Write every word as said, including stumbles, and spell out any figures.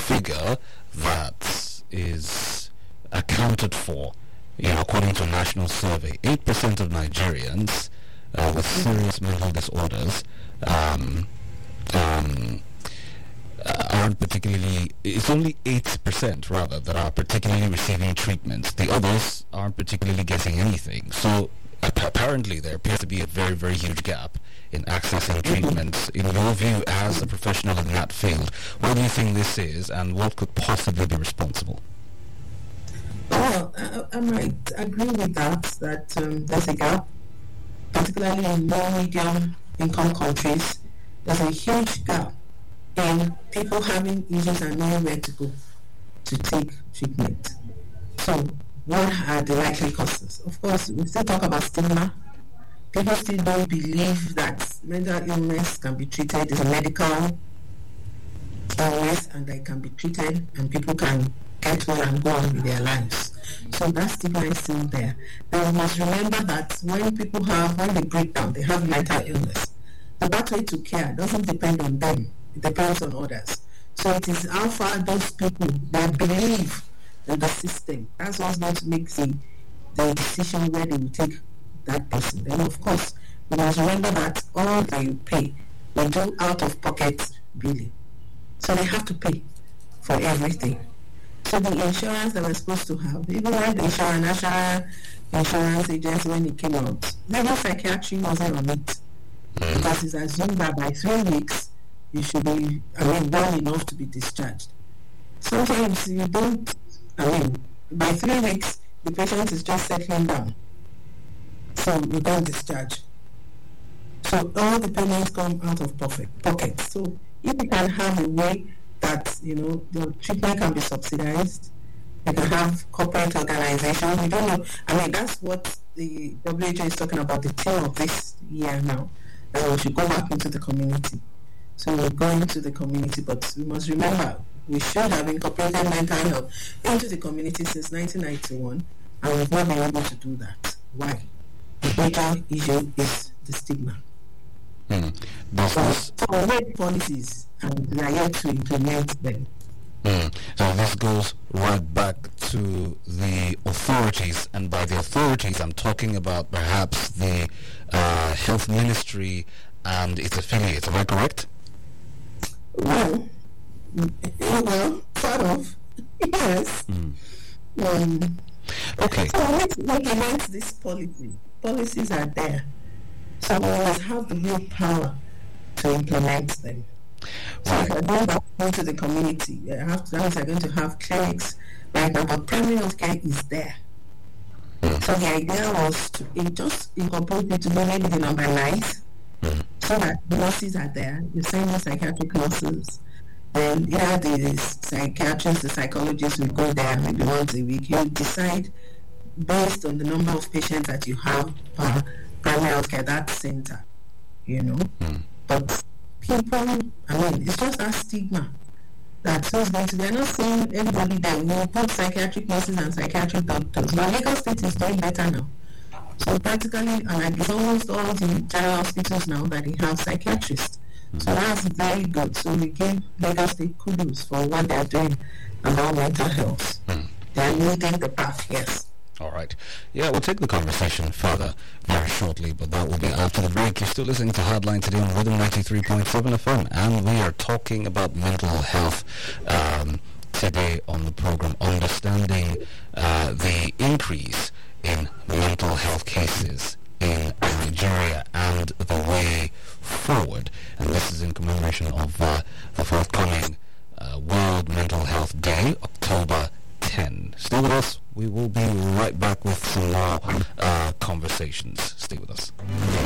figure that is accounted for, you know, according to a national survey. eight percent of Nigerians uh, with serious mental disorders um, um, aren't particularly, it's only eight percent rather that are particularly receiving treatment. The others aren't particularly getting anything. So apparently there appears to be a very, very huge gap in accessing treatment. In your view, as a professional in that field, what do you think this is, and what could possibly be responsible? Well, I, I might agree with that, that um, there's a gap, particularly in low medium income countries. There's a huge gap in people having issues and knowing where to go to take treatment. So what are the likely causes? Of course, we still talk about stigma. People still don't believe that mental illness can be treated as a medical illness and they can be treated and people can get well and go on with their lives. So that stigma is still there. And we must remember that when people have, when they break down, they have mental illness, the pathway to care doesn't depend on them. It depends on others. So it is how far those people that believe in the system, that's what's going to make the, the decision where they will take that person. Then of course, we must remember that all they pay, they do out of pocket billing. So they have to pay for everything. So the insurance that we're supposed to have, even when the insurance, national insurance agency, when it came out, never psychiatry wasn't on it. Because it's assumed that by three weeks, you should be, I mean, well enough to be discharged. Sometimes you don't, I mean, by three weeks, the patient is just settling down. So you don't discharge. So all the payments come out of pocket. So if you can have a way that, you know, the treatment can be subsidized, you can have corporate organizations. We don't know. I mean, that's what the W H O is talking about, the theme of this year now. That we should go back into the community. So we're going into the community, but we must remember we should have incorporated mental health into the community since nineteen ninety-one, and we've not been able to do that. Why? The major issue is the stigma. Mm. So, so we make policies and we are yet to implement them. Mm. So this goes right back to the authorities, and by the authorities I'm talking about perhaps the uh, health ministry and its affiliates. Am I correct? Well, well, sort of. Yes. Mm. Um, okay. So let's implement this policy. Policies are there. So we must have the willpower to implement them. So Right. if we're going back into the community, we have to, that means we're going to have clinics right now, but primary health care is there. Mm. So the idea was to in, just incorporate it to know maybe the number lines, Mm. so that the nurses are there, you send the psychiatric nurses, then yeah, the psychiatrists, the psychologists will go there maybe once a week. You decide based on the number of patients that you have per primary health care, that center, you know. Mm. But people, I mean, it's just that stigma that who's going to, they're not saying everybody there. We put psychiatric nurses and psychiatric doctors. But Lagos State is doing better now. So practically, like it's almost all the general hospitals now that they have psychiatrists. Mm-hmm. So that's very good. So we give Lagos State kudos for what they're doing about mental health. Mm. They're leading the path, yes. All right. Yeah, we'll take the conversation further very shortly, but that will be after the break. You're still listening to Hardline today on Rhythm ninety-three point seven F M, and we are talking about mental health um, today on the program, understanding uh, the increase in mental health cases in Nigeria and the way forward. And this is in commemoration of uh, the forthcoming uh, World Mental Health Day, October tenth. Stay with us. We will be right back with some more uh, conversations. Stay with us.